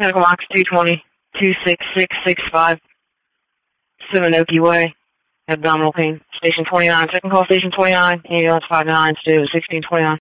Medical box 220-26665, Seminoke Way, abdominal pain. Station 29, second call, station 29, ambulance 59, 1629.